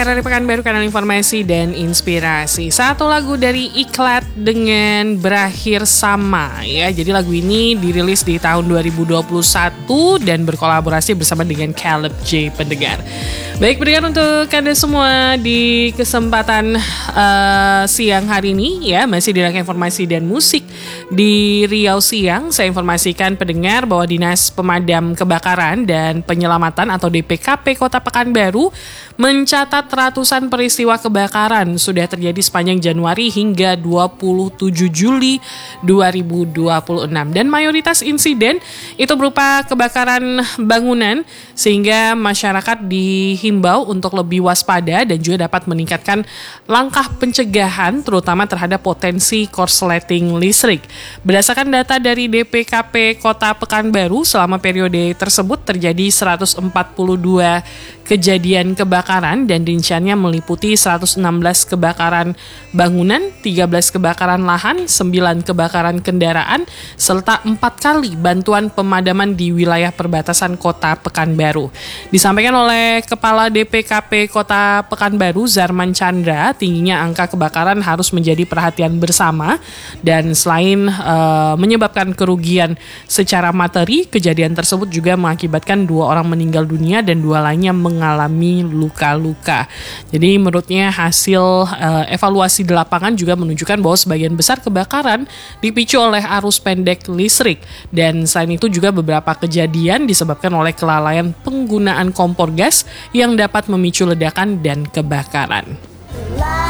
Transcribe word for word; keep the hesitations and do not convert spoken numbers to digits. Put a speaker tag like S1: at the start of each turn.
S1: pendengar dari Pekanbaru, kanal informasi dan inspirasi. Satu lagu dari Iklat dengan Berakhir Sama ya. Jadi lagu ini dirilis di tahun dua ribu dua puluh satu dan berkolaborasi bersama dengan Caleb J, pendengar. Baik pendengar, untuk Anda semua di kesempatan uh, siang hari ini ya, masih di rangka informasi dan musik di Riau Siang. Saya informasikan pendengar bahwa Dinas Pemadam Kebakaran dan Penyelamatan atau D P K P Kota Pekanbaru mencatat ratusan peristiwa kebakaran sudah terjadi sepanjang Januari hingga dua puluh tujuh Juli dua ribu dua puluh enam, dan mayoritas insiden itu berupa kebakaran bangunan, sehingga masyarakat dihimbau untuk lebih waspada dan juga dapat meningkatkan langkah pencegahan terutama terhadap potensi korsleting listrik. Berdasarkan data dari D P K P Kota Pekanbaru, selama periode tersebut terjadi seratus empat puluh dua kejadian kebakaran dan rinciannya meliputi seratus enam belas kebakaran bangunan, tiga belas kebakaran lahan, sembilan kebakaran kendaraan, serta empat kali bantuan pemadaman di wilayah perbatasan Kota Pekanbaru. Disampaikan oleh Kepala D P K P Kota Pekanbaru, Zarman Chandra, tingginya angka kebakaran harus menjadi perhatian bersama, dan selain uh, menyebabkan kerugian secara materi, kejadian tersebut juga mengakibatkan dua orang meninggal dunia dan dua lainnya mengalami luka-luka. Jadi menurutnya hasil uh, evaluasi di lapangan juga menunjukkan bahwa sebagian besar kebakaran dipicu oleh arus pendek listrik, dan selain itu juga beberapa kejadian disebabkan oleh kelalaian penggunaan kompor gas yang dapat memicu ledakan dan kebakaran.